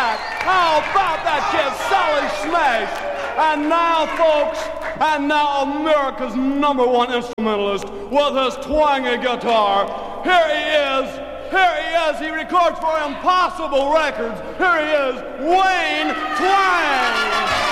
How about that kid, Sally Smash? And now, folks, America's #1 instrumentalist with his twangy guitar. Here he is. He records for Impossible Records. Here he is, Wayne Twang.